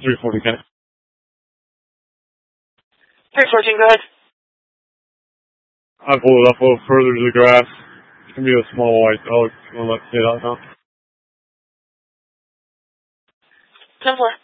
340K. 314, go ahead. I pull it up a little further to the grass. It's going to be a small white dog. I'm going to let it stay out now. 10-4.